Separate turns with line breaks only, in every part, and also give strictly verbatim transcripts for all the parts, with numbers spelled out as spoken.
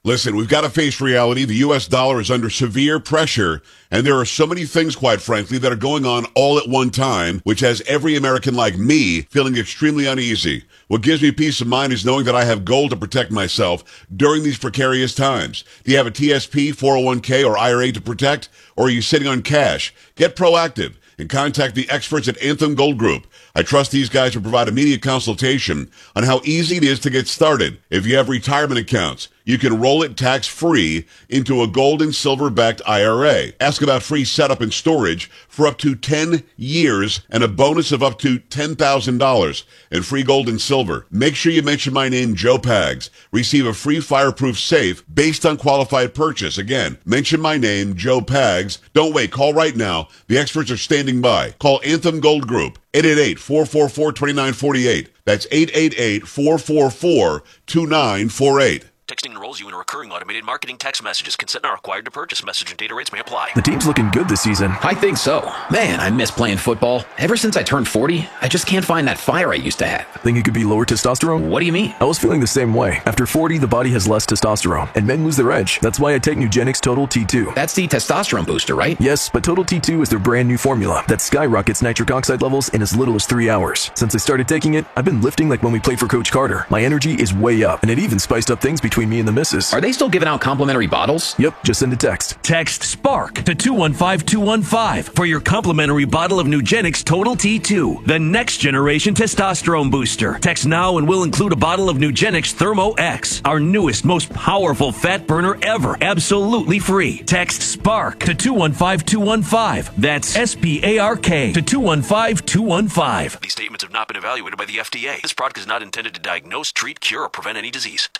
Listen, we've got to face reality. The U S dollar is under severe pressure, and there are so many things, quite frankly, that are going on all at one time, which has every American like me feeling extremely uneasy. What gives me peace of mind is knowing that I have gold to protect myself during these precarious times. Do you have a T S P, four oh one k, or I R A to protect, or are you sitting on cash? Get proactive and contact the experts at Anthem Gold Group. I trust these guys to provide immediate consultation on how easy it is to get started. If you have retirement accounts, you can roll it tax-free into a gold and silver-backed I R A. Ask about free setup and storage for up to ten years and a bonus of up to ten thousand dollars in free gold and silver. Make sure you mention my name, Joe Pags. Receive a free fireproof safe based on qualified purchase. Again, mention my name, Joe Pags. Don't wait. Call right now. The experts are standing by. Call Anthem Gold Group, eight eight eight, four four four, two nine four eight. That's eight eight eight, four four four, two nine four eight.
Texting enrolls you in a recurring automated marketing text messages. Consent not required to purchase. Message and data rates may apply.
The team's looking good this season.
I think so. Man, I miss playing football. Ever since I turned forty, I just can't find that fire I used to have.
Think it could be lower testosterone?
What do you mean?
I was feeling the same way. After forty, the body has less testosterone, and men lose their edge. That's why I take Nugenix Total T two.
That's the testosterone booster, right?
Yes, but Total T two is their brand new formula that skyrockets nitric oxide levels in as little as three hours. Since I started taking it, I've been lifting like when we played for Coach Carter. My energy is way up, and it even spiced up things between me and the missus.
Are they still giving out complimentary bottles?
Yep, just send a text.
Text SPARK to two one five two one five for your complimentary bottle of Nugenix Total T two, the next generation testosterone booster. Text now and we'll include a bottle of Nugenix Thermo X, our newest, most powerful fat burner ever, absolutely free. Text SPARK to two one five two one five. That's S P A R K to two one five two one five.
These statements have not been evaluated by the F D A. This product is not intended to diagnose, treat, cure, or prevent any disease.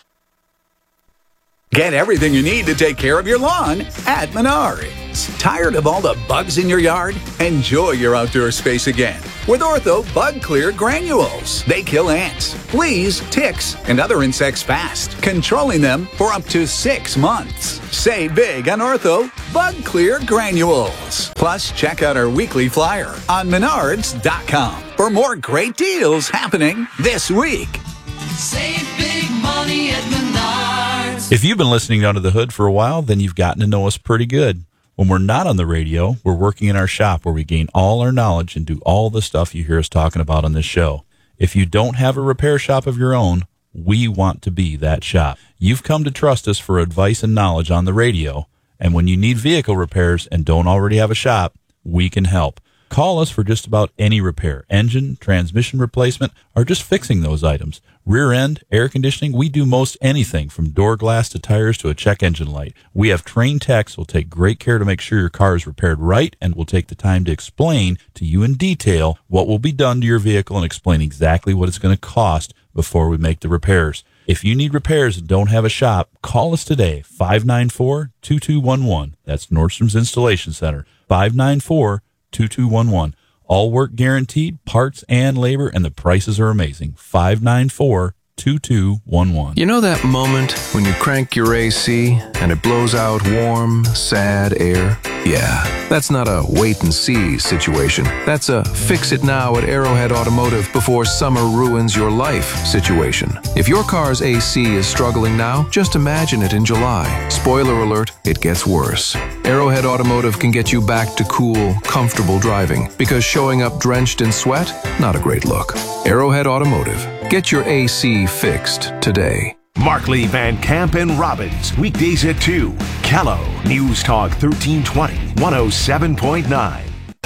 Get everything you need to take care of your lawn at Menards. Tired of all the bugs in your yard? Enjoy your outdoor space again with Ortho Bug Clear Granules. They kill ants, fleas, ticks, and other insects fast, controlling them for up to six months. Save big on Ortho Bug Clear Granules. Plus, check out our weekly flyer on menards dot com for more great deals happening this week.
Save big money at Menards.
If you've been listening Under the Hood for a while, then you've gotten to know us pretty good. When we're not on the radio, we're working in our shop where we gain all our knowledge and do all the stuff you hear us talking about on this show. If you don't have a repair shop of your own, we want to be that shop. You've come to trust us for advice and knowledge on the radio, and when you need vehicle repairs and don't already have a shop, we can help. Call us for just about any repair, engine, transmission replacement, or just fixing those items. Rear end, air conditioning, we do most anything from door glass to tires to a check engine light. We have trained techs who will take great care to make sure your car is repaired right and will take the time to explain to you in detail what will be done to your vehicle and explain exactly what it's going to cost before we make the repairs. If you need repairs and don't have a shop, call us today, five nine four, two two one one. That's Nordstrom's Installation Center, five nine four, two two one one. All work guaranteed, parts and labor, and the prices are amazing. five nine four, two two one one.
You know that moment when you crank your A C and it blows out warm, sad air? Yeah, that's not a wait-and-see situation. That's a fix-it-now at Arrowhead Automotive before summer ruins your life situation. If your car's A C is struggling now, just imagine it in July. Spoiler alert, it gets worse. Arrowhead Automotive can get you back to cool, comfortable driving because showing up drenched in sweat, not a great look. Arrowhead Automotive. Get your A C fixed today.
Markley, Van Camp, and Robbins, weekdays at two. Callow, News Talk thirteen twenty, one oh seven point nine.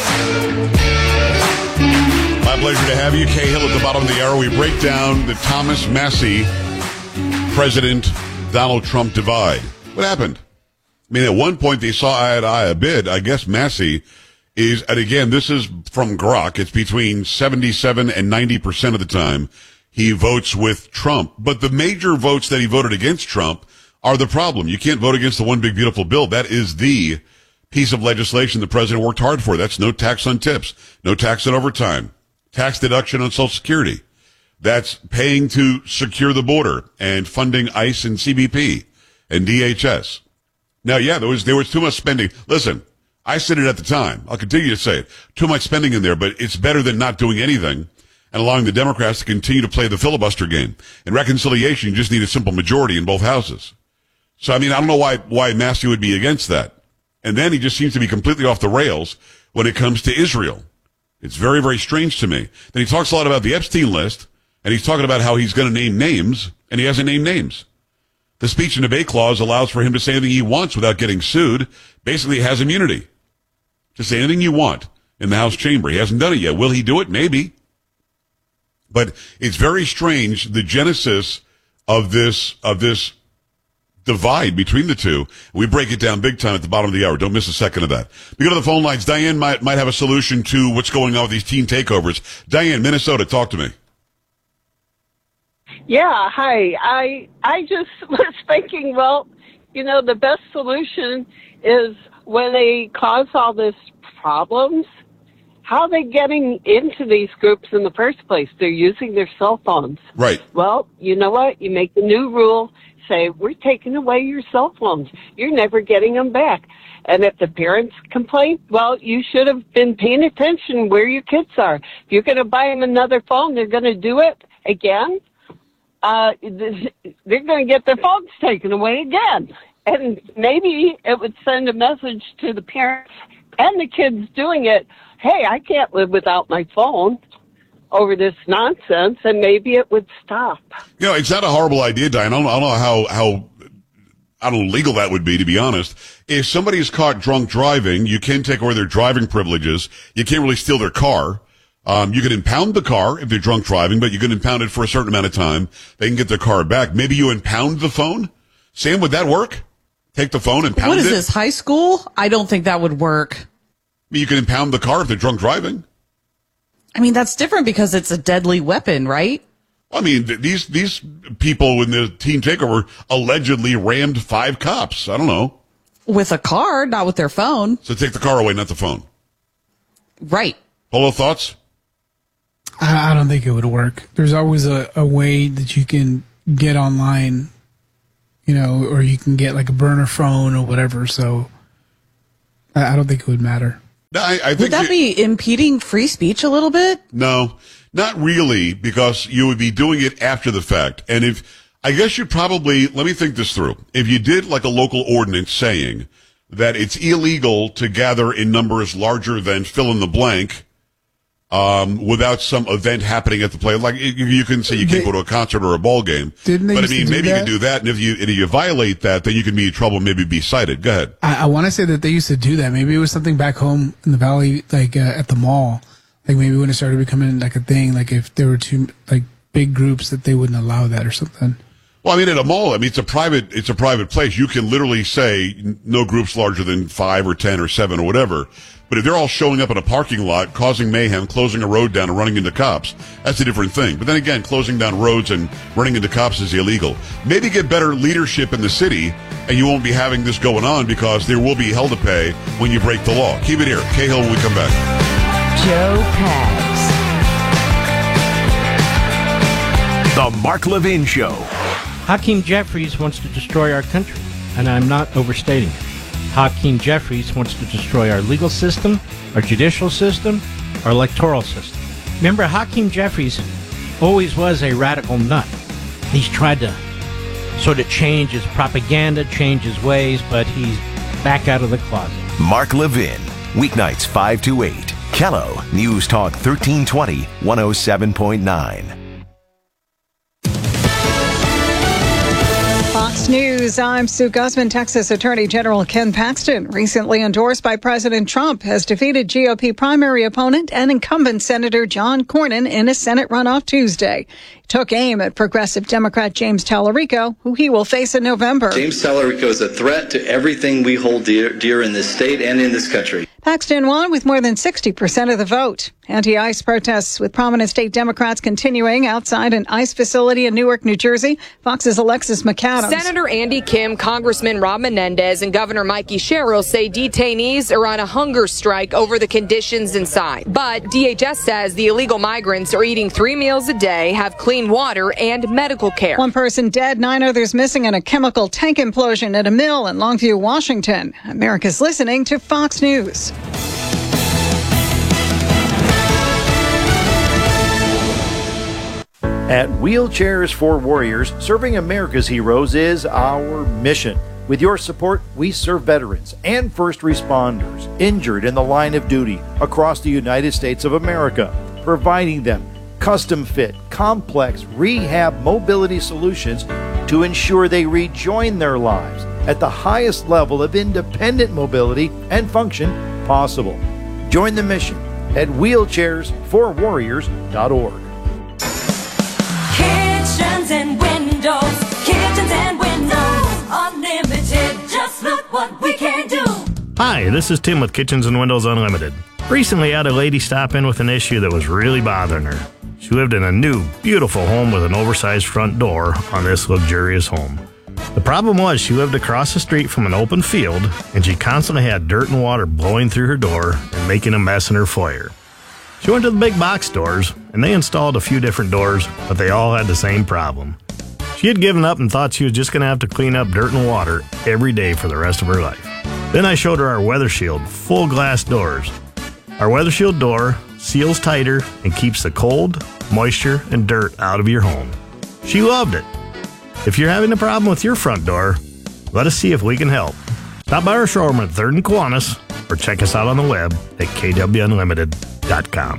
My pleasure to have you. Kay Hill at the bottom of the hour. We break down the Thomas Massie, President Donald Trump divide. What happened? I mean, at one point they saw eye to eye a bit. I guess Massie is, and again, this is from Grok, it's between seventy-seven and ninety percent of the time he votes with Trump. But the major votes that he voted against Trump are the problem. You can't vote against the one big beautiful bill. That is the piece of legislation the president worked hard for. That's no tax on tips, no tax on overtime, tax deduction on Social Security. That's paying to secure the border and funding ICE and C B P and D H S. Now, yeah, there was, there was too much spending. Listen, I said it at the time. I'll continue to say it. Too much spending in there, but it's better than not doing anything and allowing the Democrats to continue to play the filibuster game. In reconciliation, you just need a simple majority in both houses. So, I mean, I don't know why, why Massey would be against that. And then he just seems to be completely off the rails when it comes to Israel. It's very, very strange to me. Then he talks a lot about the Epstein list, and he's talking about how he's going to name names, and he hasn't named names. The speech and debate clause allows for him to say anything he wants without getting sued. Basically, he has immunity to say anything you want in the House chamber. He hasn't done it yet. Will he do it? Maybe. But it's very strange, the genesis of this, of this divide between the two. We break it down big time at the bottom of the hour. Don't miss a second of that. We go to the phone lines. Diane might, might have a solution to what's going on with these teen takeovers. Diane, Minnesota, talk to me.
Yeah, hi. I I just was thinking, well, you know, the best solution is when they cause all this problems, how are they getting into these groups in the first place? They're using their cell phones.
Right.
Well, you know what? You make the new rule, say, we're taking away your cell phones. You're never getting them back. And if the parents complain, well, you should have been paying attention where your kids are. If you're going to buy them another phone, they're going to do it again. Uh, they're going to get their phones taken away again. And maybe it would send a message to the parents and the kids doing it, hey, I can't live without my phone over this nonsense, and maybe it would stop.
You know, it's not a horrible idea, Diane. I don't, I don't know how, how, I don't know, legal that would be, to be honest. If somebody is caught drunk driving, you can take away their driving privileges. You can't really steal their car. Um, you can impound the car if they're drunk driving, but you can impound it for a certain amount of time. They can get their car back. Maybe you impound the phone? Sam, would that work? Take the phone and pound it?
What is this, high school? I don't think that would work.
I mean, you can impound the car if they're drunk driving.
I mean, that's different because it's a deadly weapon, right?
I mean, th- these these people in the teen takeover allegedly rammed five cops. I don't know.
With a car, not with their phone.
So take the car away, not the phone.
Right.
Polo, thoughts?
I, I don't think it would work. There's always a, a way that you can get online, you know, or you can get like a burner phone or whatever. So I, I don't think it would matter.
No, I, I think
would that
you,
be impeding free speech a little bit?
No, not really, because you would be doing it after the fact. And if, I guess you'd probably, let me think this through. If you did like a local ordinance saying that it's illegal to gather in numbers larger than fill in the blank, um, without some event happening at the play, like you, you can say you can't
they,
go to a concert or a ball game.
Didn't they
but I
used
mean,
to do
maybe
that?
you can do that. And if you, and if you violate that, then you can be in trouble, maybe be cited. Go ahead.
I, I want to say that they used to do that. Maybe it was something back home in the valley, like uh, at the mall. Like maybe when it started becoming like a thing, like if there were two like big groups that they wouldn't allow that or something.
Well, I mean, at a mall, I mean, it's a private, it's a private place. You can literally say no groups larger than five or ten or seven or whatever. But if they're all showing up in a parking lot, causing mayhem, closing a road down and running into cops, that's a different thing. But then again, closing down roads and running into cops is illegal. Maybe get better leadership in the city, and you won't be having this going on because there will be hell to pay when you break the law. Keep it here. Cahill when we come back.
Joe Pags.
The Mark Levin Show.
Hakeem Jeffries wants to destroy our country, and I'm not overstating it. Hakeem Jeffries wants to destroy our legal system, our judicial system, our electoral system. Remember, Hakeem Jeffries always was a radical nut. He's tried to sort of change his propaganda, change his ways, but he's back out of the closet.
Mark Levin, weeknights five to eight. Kello, News Talk thirteen twenty, one oh seven point nine.
Fox News, I'm Sue Guzman. Texas Attorney General Ken Paxton, recently endorsed by President Trump, has defeated G O P primary opponent and incumbent Senator John Cornyn in a Senate runoff Tuesday. He took aim at progressive Democrat James Tallarico, who he will face in November.
James Tallarico is a threat to everything we hold dear, dear in this state and in this country.
Paxton won with more than sixty percent of the vote. Anti-ICE protests with prominent state Democrats continuing outside an ICE facility in Newark, New Jersey. Fox's Alexis McAdams.
Senator Andy Kim, Congressman Rob Menendez, and Governor Mikey Sherrill say detainees are on a hunger strike over the conditions inside. But D H S says the illegal migrants are eating three meals a day, have clean water, and medical care.
One person dead, nine others missing in a chemical tank implosion at a mill in Longview, Washington. America's listening to Fox News.
At Wheelchairs for Warriors, serving America's heroes is our mission. With your support, we serve veterans and first responders injured in the line of duty across the United States of America, providing them custom-fit, complex rehab mobility solutions to ensure they rejoin their lives at the highest level of independent mobility and function possible. Join the mission at wheelchairs for warriors dot org.
Kitchens and windows, kitchens and windows, unlimited. Just look what we can do.
Hi, this is Tim with Kitchens and Windows Unlimited. Recently, I had a lady stop in with an issue that was really bothering her. She lived in a new, beautiful home with an oversized front door on this luxurious home. The problem was she lived across the street from an open field, and she constantly had dirt and water blowing through her door and making a mess in her foyer. She went to the big box stores, and they installed a few different doors, but they all had the same problem. She had given up and thought she was just going to have to clean up dirt and water every day for the rest of her life. Then I showed her our Weather Shield full glass doors. Our Weather Shield door seals tighter and keeps the cold, moisture, and dirt out of your home. She loved it. If you're having a problem with your front door, let us see if we can help. Stop by our showroom at third and Kiwanis or check us out on the web at k w unlimited dot com.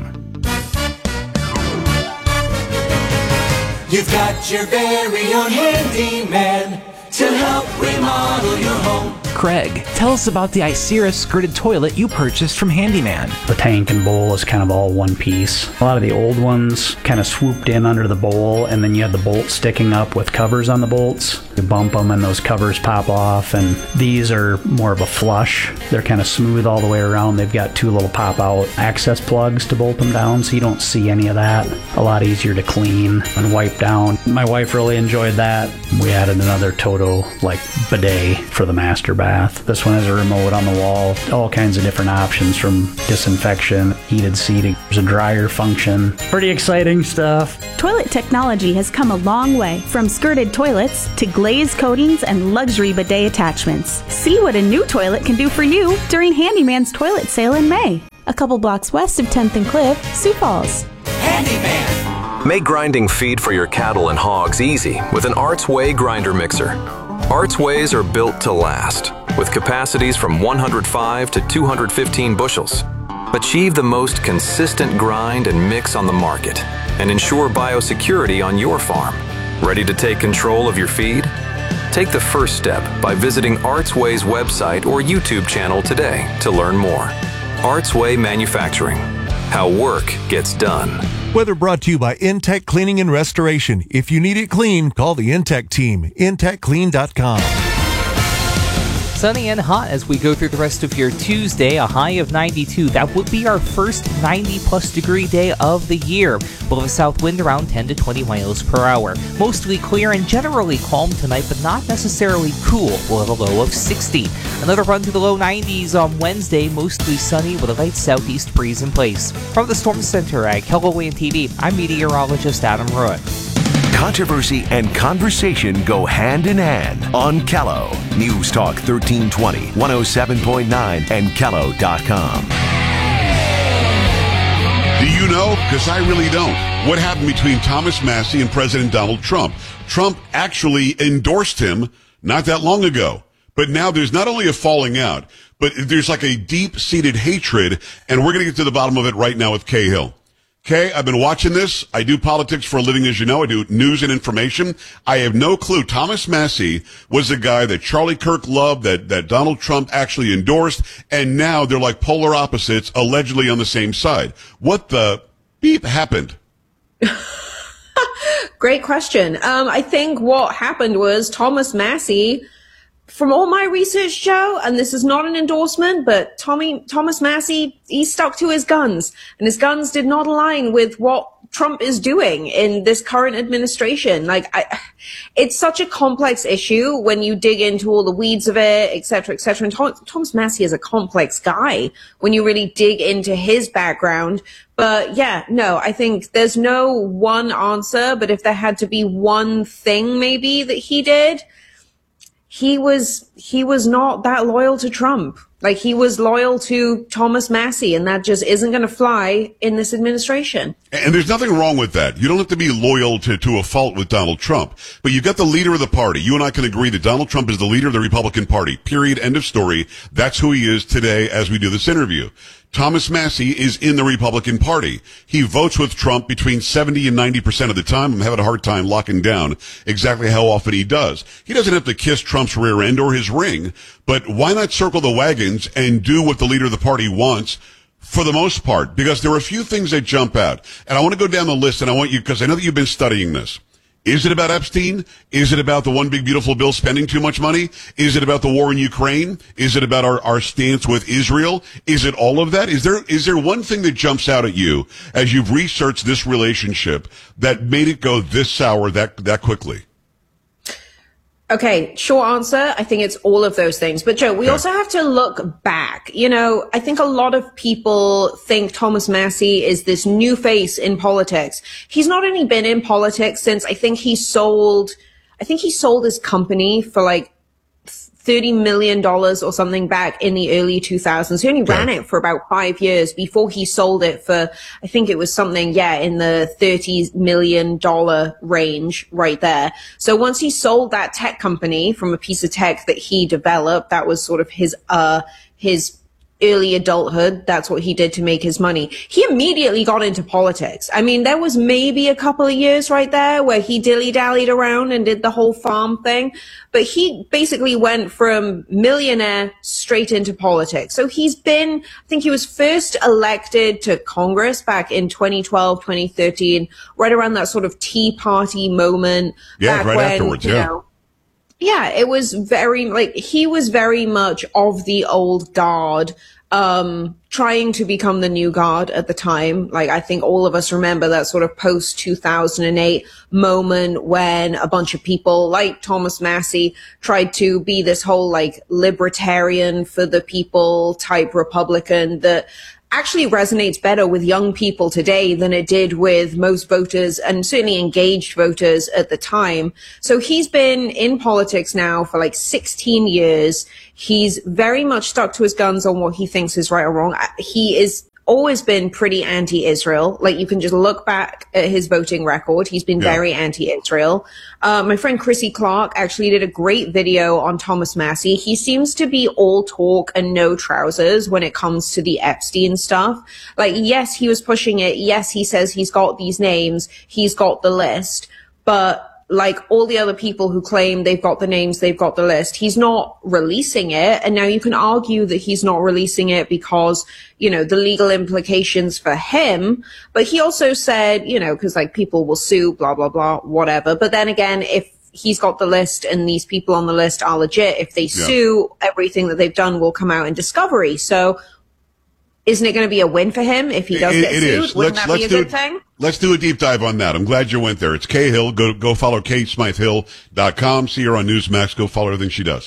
You've got your very own handyman to help remodel your home.
Craig, tell us about the Icera skirted toilet you purchased from Handyman.
The tank and bowl is kind of all one piece. A lot of the old ones kind of swooped in under the bowl, and then you had the bolts sticking up with covers on the bolts. You bump them and those covers pop off, and these are more of a flush. They're kind of smooth all the way around. They've got two little pop-out access plugs to bolt them down, so you don't see any of that. A lot easier to clean and wipe down. My wife really enjoyed that. We added another Toto like bidet for the master bath. This one has a remote on the wall, all kinds of different options from disinfection, heated seating, there's a dryer function. Pretty exciting stuff.
Toilet technology has come a long way, from skirted toilets to glazed coatings and luxury bidet attachments. See what a new toilet can do for you during Handyman's toilet sale in May. A couple blocks west of tenth and Cliff, Sioux Falls.
Handyman.
Make grinding feed for your cattle and hogs easy with an Arts Way grinder mixer. Arts Ways are built to last, with capacities from one hundred five to two hundred fifteen bushels. Achieve the most consistent grind and mix on the market, and ensure biosecurity on your farm. Ready to take control of your feed? Take the first step by visiting Arts Way's website or YouTube channel today to learn more. Arts Way Manufacturing. How work gets done.
Weather brought to you by Intech Cleaning and Restoration. If you need it clean, call the Intech team. intech clean dot com.
Sunny and hot as we go through the rest of your Tuesday, a high of ninety-two. That would be our first ninety plus degree day of the year. We'll have a south wind around ten to twenty miles per hour. Mostly clear and generally calm tonight, but not necessarily cool. We'll have a low of sixty. Another run to the low nineties on Wednesday, mostly sunny with a light southeast breeze in place. From the Storm Center at KELOWLAND T V, I'm meteorologist Adam Ruick.
Controversy and conversation go hand in hand on Kello. News Talk thirteen twenty, one oh seven point nine, and kello dot com.
Do you know? Because I really don't. What happened between Thomas Massie and President Donald Trump? Trump actually endorsed him not that long ago. But now there's not only a falling out, but there's like a deep-seated hatred, and we're going to get to the bottom of it right now with Kay Hill. Kay, I've been watching this. I do politics for a living, as you know. I do news and information. I have no clue. Thomas Massie was the guy that Charlie Kirk loved, that, that Donald Trump actually endorsed, and now they're like polar opposites, allegedly on the same side. What the beep happened?
Great question. Um, I think what happened was Thomas Massie, from all my research, Joe, and this is not an endorsement, but Tommy, Thomas Massie, he stuck to his guns, and his guns did not align with what Trump is doing in this current administration. Like, I, it's such a complex issue when you dig into all the weeds of it, et cetera, et cetera. And Tom, Thomas Massie is a complex guy when you really dig into his background. But yeah, no, I think there's no one answer, but if there had to be one thing maybe that he did, he was, he was not that loyal to Trump. Like, he was loyal to Thomas Massie, and that just isn't going to fly in this administration.
And there's nothing wrong with that. You don't have to be loyal to, to a fault with Donald Trump. But you've got the leader of the party. You and I can agree that Donald Trump is the leader of the Republican Party. Period. End of story. That's who he is today as we do this interview. Thomas Massie is in the Republican Party. He votes with Trump between seventy and ninety percent of the time. I'm having a hard time locking down exactly how often he does. He doesn't have to kiss Trump's rear end or his ring, but why not circle the wagons and do what the leader of the party wants for the most part? Because there are a few things that jump out. And I want to go down the list, and I want you, because I know that you've been studying this. Is it about Epstein? Is it about the one big beautiful bill spending too much money? Is it about the war in Ukraine? Is it about our, our stance with Israel? Is it all of that? Is there, is there one thing that jumps out at you as you've researched this relationship that made it go this sour that, that quickly?
Okay, short answer, I think it's all of those things. But Joe, we also have to look back. You know, I think a lot of people think Thomas Massie is this new face in politics. He's not only been in politics since I think he sold, I think he sold his company for like thirty million dollars or something back in the early two thousands. He only okay. ran it for about five years before he sold it for, I think it was something, yeah, in the thirty million dollars range right there. So once he sold that tech company from a piece of tech that he developed, that was sort of his, uh, his early adulthood. That's what he did to make his money. He immediately got into politics. I mean, there was maybe a couple of years right there where he dilly-dallied around and did the whole farm thing. But he basically went from millionaire straight into politics. So he's been, I think he was first elected to Congress back in twenty twelve, twenty thirteen, right around that sort of Tea Party moment.
Yeah,
back
right
when,
afterwards,
you
yeah.
know, Yeah, it was very, like, he was very much of the old guard, um, trying to become the new guard at the time. Like, I think all of us remember that sort of post two thousand eight moment when a bunch of people like Thomas Massie tried to be this whole, like, libertarian for the people type Republican that actually resonates better with young people today than it did with most voters and certainly engaged voters at the time. So he's been in politics now for like sixteen years. He's very much stuck to his guns on what he thinks is right or wrong. He is always been pretty anti-Israel. Like, you can just look back at his voting record. He's been yeah. very anti-Israel. Uh, my friend Chrissy Clark actually did a great video on Thomas Massie. He seems to be all talk and no trousers when it comes to the Epstein stuff. Like, yes, he was pushing it. Yes, he says he's got these names. He's got the list. But like all the other people who claim they've got the names, they've got the list, he's not releasing it. And now you can argue that he's not releasing it because, you know, the legal implications for him. But he also said, you know, because like people will sue, blah, blah, blah, whatever. But then again, if he's got the list and these people on the list are legit, if they yeah. sue, everything that they've done will come out in discovery. So isn't it going to be a win for him if he does
it,
get
it
sued?
Is.
Wouldn't
let's,
that
let's
be a
do,
good thing?
Let's do a deep dive on that. I'm glad you went there. It's Kay Hill. Go go follow kate smythe hill dot com. See her on Newsmax. Go follow everything she does.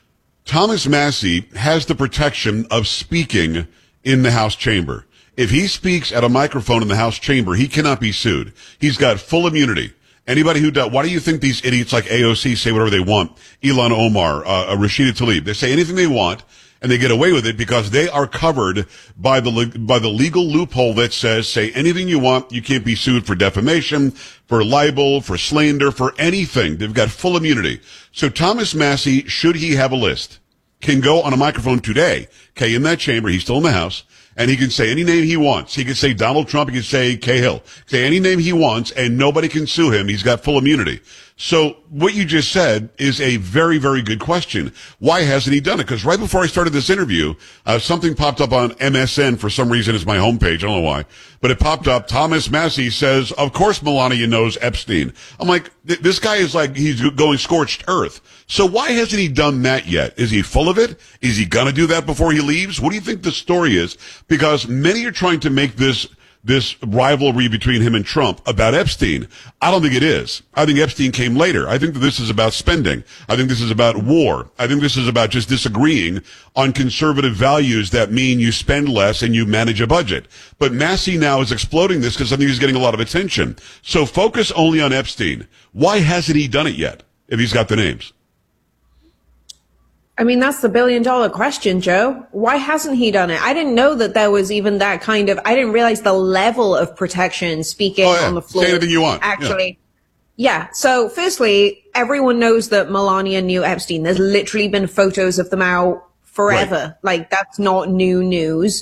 Thomas Massie has the protection of speaking in the House chamber. If he speaks at a microphone in the House chamber, he cannot be sued. He's got full immunity. Anybody who does, why do you think these idiots like A O C say whatever they want? Ilhan Omar, uh, Rashida Tlaib, they say anything they want. And they get away with it because they are covered by the by the legal loophole that says, say anything you want. You can't be sued for defamation, for libel, for slander, for anything. They've got full immunity. So Thomas Massie, should he have a list, can go on a microphone today, okay, in that chamber. He's still in the House. And he can say any name he wants. He can say Donald Trump. He can say Kay Hill. Say any name he wants, and nobody can sue him. He's got full immunity. So what you just said is a very, very good question. Why hasn't he done it? Because right before I started this interview, uh, something popped up on M S N for some reason. It's my homepage. I don't know why. But it popped up. Thomas Massie says, of course Melania knows Epstein. I'm like, th- this guy is like, he's going scorched earth. So why hasn't he done that yet? Is he full of it? Is he going to do that before he leaves? What do you think the story is? Because many are trying to make this this rivalry between him and Trump about Epstein. I don't think it is. I think Epstein came later. I think that this is about spending. I think this is about war. I think this is about just disagreeing on conservative values that mean you spend less and you manage a budget. But Massie now is exploding this because I think he's getting a lot of attention. So focus only on Epstein. Why hasn't he done it yet if he's got the names?
I mean, that's the billion dollar question, Joe. Why hasn't he done it? I didn't know that there was even that kind of, I didn't realize the level of protection speaking
oh, yeah.
on the floor.
Say anything you want.
Actually. Yeah. yeah. So firstly, everyone knows that Melania knew Epstein. There's literally been photos of them out forever. Right. Like, that's not new news.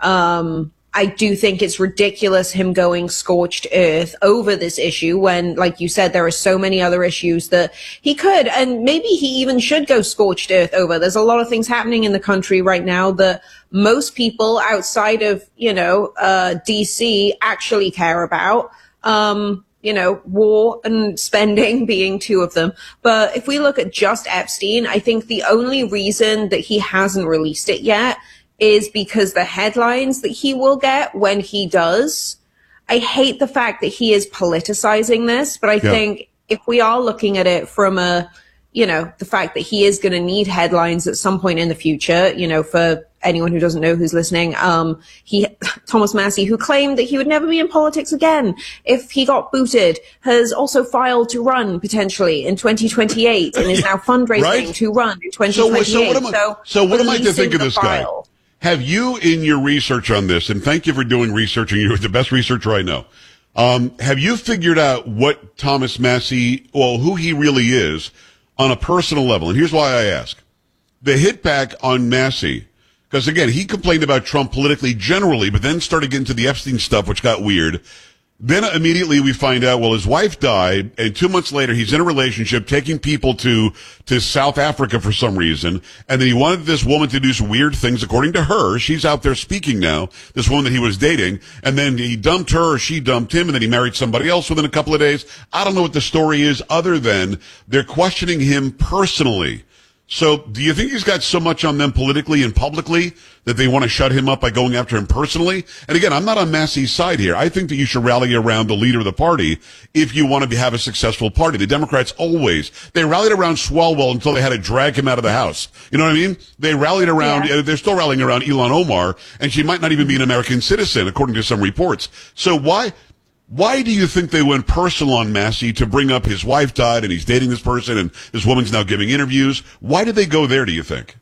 Um, I do think it's ridiculous him going scorched earth over this issue when, like you said, there are so many other issues that he could, and maybe he even should go scorched earth over. There's a lot of things happening in the country right now that most people outside of, you know, uh, D C actually care about. Um, you know, war and spending being two of them. But if we look at just Epstein, I think the only reason that he hasn't released it yet is because the headlines that he will get when he does, I hate the fact that he is politicizing this, but I yeah. think if we are looking at it from a, you know, the fact that he is going to need headlines at some point in the future, you know, for anyone who doesn't know who's listening, um, he, Thomas Massie, who claimed that he would never be in politics again if he got booted, has also filed to run potentially in twenty twenty-eight and is now fundraising right? to run in twenty twenty-eight.
So, so what am I, so, so what am I to think of this file. guy? Have you, in your research on this, and thank you for doing research, and you're the best researcher I know, um, have you figured out what Thomas Massie, well, who he really is on a personal level? And here's why I ask. The hit back on Massie, because again, he complained about Trump politically generally, but then started getting to the Epstein stuff, which got weird. Then immediately we find out, well, his wife died, and two months later he's in a relationship, taking people to, to South Africa for some reason, and then he wanted this woman to do some weird things, according to her. She's out there speaking now, this woman that he was dating, and then he dumped her, or she dumped him, and then he married somebody else within a couple of days. I don't know what the story is, other than they're questioning him personally. So do you think he's got so much on them politically and publicly that they want to shut him up by going after him personally? And again, I'm not on Massie's side here. I think that you should rally around the leader of the party if you want to have a successful party. The Democrats always, they rallied around Swalwell until they had to drag him out of the House. You know what I mean? They rallied around, yeah. they're still rallying around Ilhan Omar, and she might not even be an American citizen, according to some reports. So why... Why do you think they went personal on Massie to bring up his wife died and he's dating this person and this woman's now giving interviews? Why did they go there, do you think?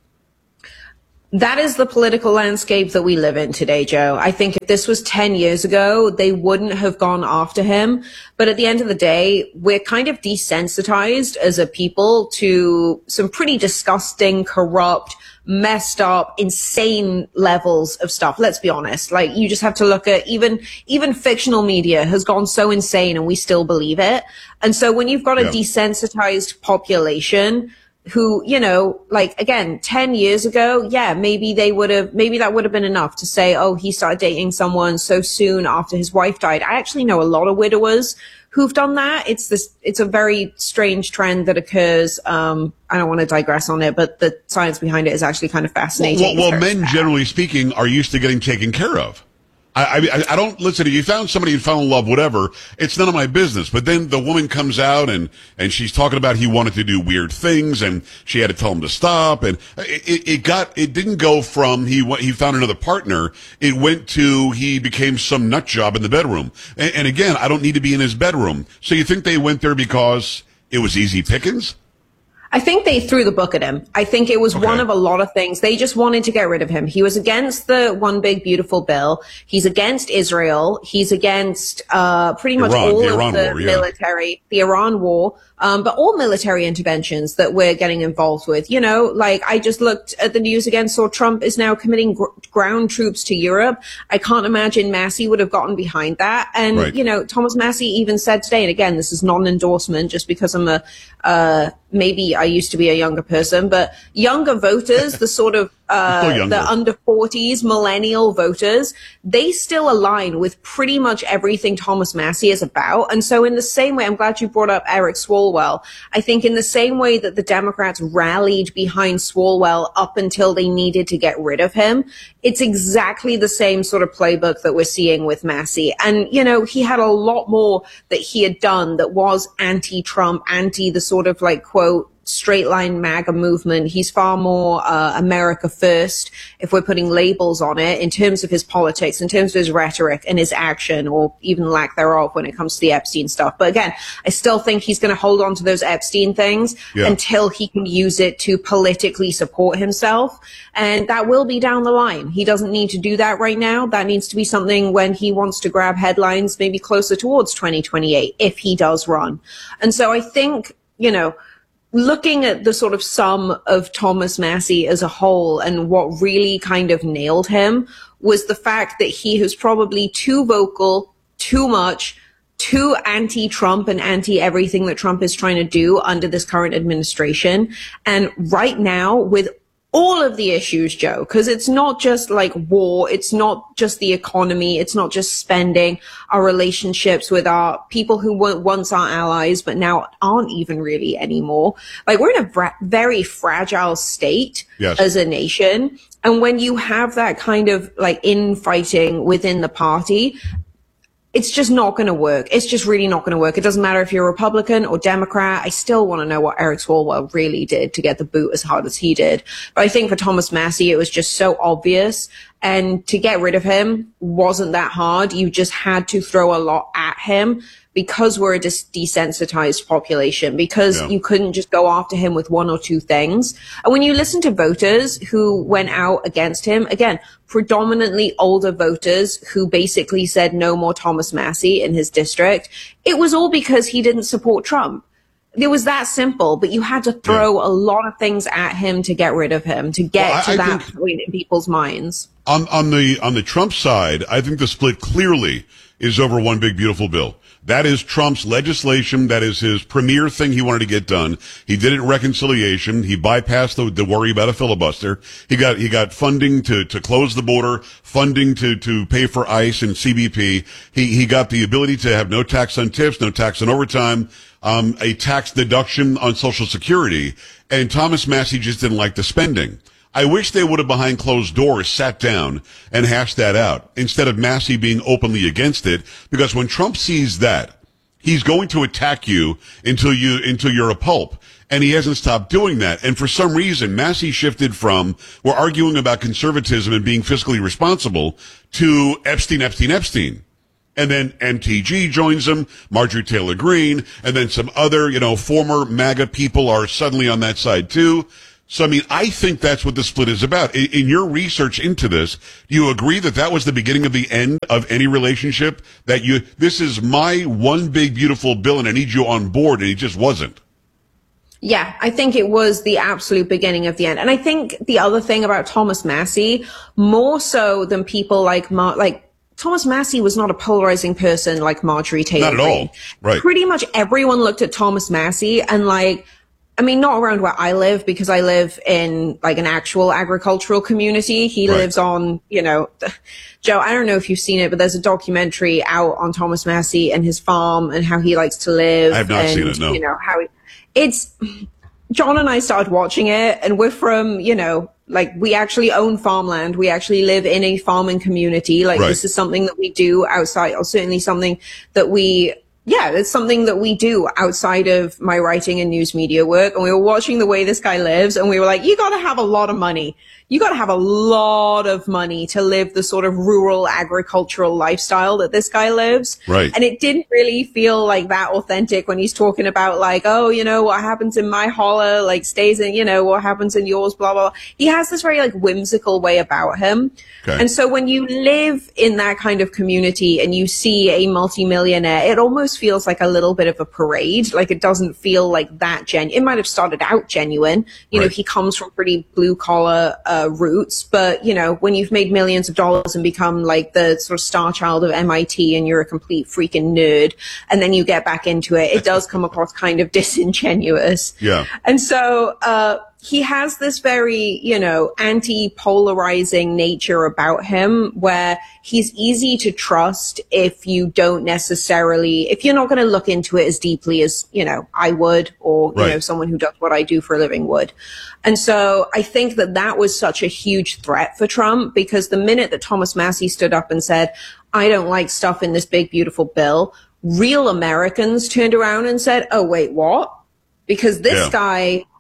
That is the political landscape that we live in today, Joe. I think if this was ten years ago, they wouldn't have gone after him. But at the end of the day, we're kind of desensitized as a people to some pretty disgusting, corrupt, messed up, insane levels of stuff. Let's be honest. Like, you just have to look at even, even fictional media has gone so insane and we still believe it. And so when you've got a yeah. desensitized population who, you know, like, again, ten years ago, yeah, maybe they would have, maybe that would have been enough to say, oh, he started dating someone so soon after his wife died. I actually know a lot of widowers who've done that. It's this, it's a very strange trend that occurs. Um, I don't want to digress on it, but the science behind it is actually kind of fascinating.
Well, well, well men, generally speaking, are used to getting taken care of. I, I, I don't, listen, if you found somebody you fell in love, whatever, it's none of my business. But then the woman comes out and, and she's talking about he wanted to do weird things and she had to tell him to stop. And it, it got, it didn't go from he, he found another partner. It went to he became some nut job in the bedroom. And, and again, I don't need to be in his bedroom. So you think they went there because it was easy pickings?
I think they threw the book at him. I think it was okay. one of a lot of things. They just wanted to get rid of him. He was against the One Big Beautiful Bill. He's against Israel. He's against uh pretty much
Iran,
all
the
of
Iran
the
war, yeah.
military, the Iran war, um, but all military interventions that we're getting involved with. You know, like I just looked at the news again, saw Trump is now committing gr- ground troops to Europe. I can't imagine Massie would have gotten behind that. And, right. you know, Thomas Massie even said today, and again, this is not an endorsement just because I'm a, uh, maybe I used to be a younger person, but younger voters, the sort of, uh, the under forties, millennial voters, they still align with pretty much everything Thomas Massie is about. And so in the same way, I'm glad you brought up Eric Swalwell. I think in the same way that the Democrats rallied behind Swalwell up until they needed to get rid of him, it's exactly the same sort of playbook that we're seeing with Massie. And, you know, he had a lot more that he had done that was anti-Trump, anti the sort of like, quote, straight line MAGA movement. He's far more uh, America first, if we're putting labels on it, in terms of his politics, in terms of his rhetoric and his action, or even lack thereof when it comes to the Epstein stuff. But again, I still think he's going to hold on to those Epstein things yeah. until he can use it to politically support himself. And that will be down the line. He doesn't need to do that right now. That needs to be something when he wants to grab headlines, maybe closer towards twenty twenty-eight, if he does run. And so I think, you know, looking at the sort of sum of Thomas Massie as a whole, and what really kind of nailed him was the fact that he was probably too vocal, too much, too anti-Trump and anti-everything that Trump is trying to do under this current administration. And right now, with all of the issues, Joe, because it's not just like war, it's not just the economy, it's not just spending, our relationships with our people who were once our allies but now aren't even really anymore. Like, we're in a fra- very fragile state yes. as a nation. And when you have that kind of like infighting within the party, it's just not going to work. It's just really not going to work. It doesn't matter if you're Republican or Democrat. I still want to know what Eric Swalwell really did to get the boot as hard as he did. But I think for Thomas Massie, it was just so obvious. And to get rid of him wasn't that hard. You just had to throw a lot at him, because we're a dis- desensitized population, because yeah. you couldn't just go after him with one or two things. And when you listen to voters who went out against him, again, predominantly older voters who basically said no more Thomas Massie in his district, it was all because he didn't support Trump. It was that simple, but you had to throw yeah. a lot of things at him to get rid of him, to get well, I, to I that point in people's minds.
On, on the, on the Trump side, I think the split clearly is over one big beautiful bill. That is Trump's legislation. That is his premier thing he wanted to get done. He did it in reconciliation. He bypassed the, the worry about a filibuster. He got, he got funding to, to close the border, funding to, to pay for ICE and C B P. He, he got the ability to have no tax on tips, no tax on overtime, um, a tax deduction on Social Security. And Thomas Massie just didn't like the spending. I wish they would have, behind closed doors, sat down and hashed that out instead of Massie being openly against it. Because when Trump sees that, he's going to attack you until you until you're a pulp. And he hasn't stopped doing that. And for some reason, Massie shifted from, we're arguing about conservatism and being fiscally responsible, to Epstein, Epstein, Epstein. And then M T G joins him, Marjorie Taylor Greene, and then some other, you know, former MAGA people are suddenly on that side too. So, I mean, I think that's what the split is about. In, in your research into this, do you agree that that was the beginning of the end of any relationship? That you, this is my one big beautiful bill and I need you on board, and he just wasn't?
Yeah, I think it was the absolute beginning of the end. And I think the other thing about Thomas Massie, more so than people like Mar- like Thomas Massie was not a polarizing person like Marjorie Taylor Greene. Not at all. Right. Pretty much everyone looked at Thomas Massie and like, I mean, not around where I live, because I live in like an actual agricultural community. He right. lives on, you know, Joe, I don't know if you've seen it, but there's a documentary out on Thomas Massie and his farm and how he likes to live.
I have not
and,
seen it, no.
You know, how he, it's, John and I started watching it, and we're from, you know, like we actually own farmland. We actually live in a farming community. Like right. this is something that we do outside, or certainly something that we Yeah, it's something that we do outside of my writing and news media work. And we were watching the way this guy lives, and we were like, you got to have a lot of money. You got to have a lot of money to live the sort of rural agricultural lifestyle that this guy lives.
Right.
And it didn't really feel like that authentic when he's talking about like, oh, you know, what happens in my holler, like stays in, you know, what happens in yours, blah, blah, blah. He has this very like whimsical way about him. Okay. And so when you live in that kind of community and you see a multimillionaire, it almost feels like a little bit of a parade. Like it doesn't feel like that genuine. It might have started out genuine. You right. know, he comes from pretty blue collar, uh, roots, but you know, when you've made millions of dollars and become like the sort of star child of M I T and you're a complete freaking nerd, and then you get back into it, it does come across kind of disingenuous.
Yeah.
And so, uh, he has this very, you know, anti-polarizing nature about him where he's easy to trust if you don't necessarily, if you're not going to look into it as deeply as, you know, I would, or, right. you know, someone who does what I do for a living would. And so I think that that was such a huge threat for Trump, because the minute that Thomas Massie stood up and said, I don't like stuff in this big, beautiful bill, real Americans turned around and said, oh, wait, what? Because this yeah. guy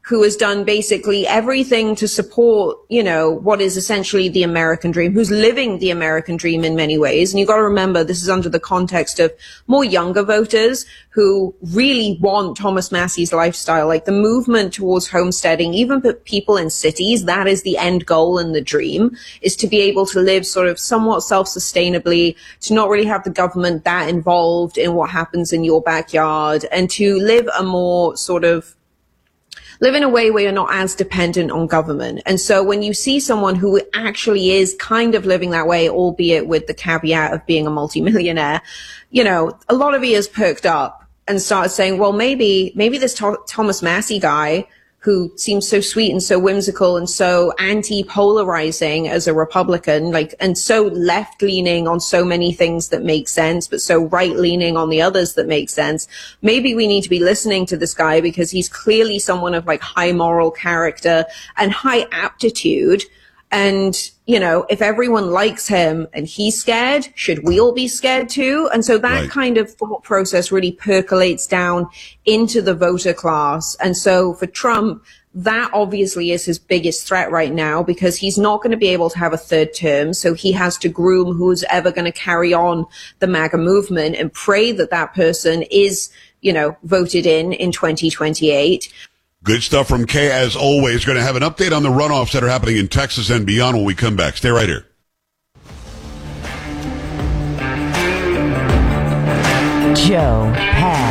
who has done basically everything to support, you know, what is essentially the American dream, who's living the American dream in many ways. And you've got to remember, this is under the context of more younger voters who really want Thomas Massey's lifestyle, like the movement towards homesteading, even for people in cities. That is the end goal and the dream, is to be able to live sort of somewhat self-sustainably, to not really have the government that involved in what happens in your backyard, and to live a more sort of live in a way where you're not as dependent on government. And so when you see someone who actually is kind of living that way, albeit with the caveat of being a multimillionaire, you know, a lot of ears perked up and started saying, well, maybe, maybe this Th- Thomas Massey guy, who seems so sweet and so whimsical and so anti-polarizing as a Republican, like, and so left-leaning on so many things that make sense, but so right-leaning on the others that make sense. Maybe we need to be listening to this guy because he's clearly someone of like high moral character and high aptitude. And, you know, if everyone likes him and he's scared, should we all be scared too? And so that right. kind of thought process really percolates down into the voter class. And so for Trump, that obviously is his biggest threat right now, because he's not going to be able to have a third term. So he has to groom who's ever going to carry on the MAGA movement and pray that that person is, you know, voted in in twenty twenty-eight.
Good stuff from Kay, as always. Going to have an update on the runoffs that are happening in Texas and beyond when we come back. Stay right here.
Joe Pags.